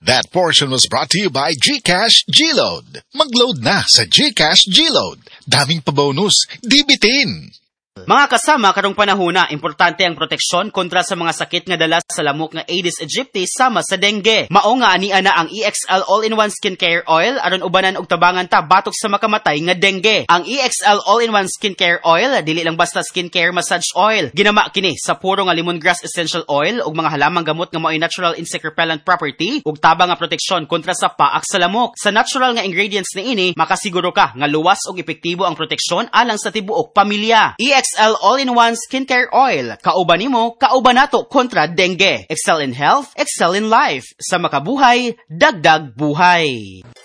That portion was brought to you by GCash G-Load. Mag-load na sa GCash G-Load. Daming pa-bonus, di bitin! Mga kasama, karong panahona, importante ang proteksyon kontra sa mga sakit nga dala sa lamok nga Aedes aegypti sama sa dengue. Mao nga ania na ang EXL All-in-One Skincare Oil aron ubanan og tabangan ta batok sa makamatay nga dengue. Ang EXL All-in-One Skincare Oil dili lang basta skincare massage oil. Ginama kini sa puro nga lemongrass essential oil ug mga halamang gamot nga mao'y natural insect repellent property ug tabang nga proteksyon kontra sa paak sa lamok. Sa natural nga ingredients niini, makasiguro ka nga luwas ug epektibo ang proteksyon alang sa tibuok pamilya. EXL All-in-One Skincare Oil. Kauban nimo, kauban nato kontra dengue. Excel in health, excel in life. Sa makabuhay, dagdag buhay.